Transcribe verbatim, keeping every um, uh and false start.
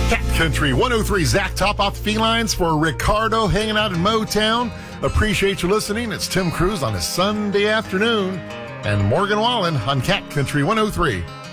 Cat Country one oh three. Zach, top off the felines for Ricardo hanging out in Motown. Appreciate you listening. It's Tim Cruz on a Sunday afternoon and Morgan Wallen on Cat Country one oh three.